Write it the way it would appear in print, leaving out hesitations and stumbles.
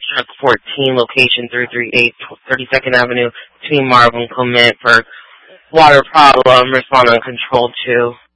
Truck 14, location 338 32nd Avenue, between Marvin and Clement for water problem. Respond on control 2.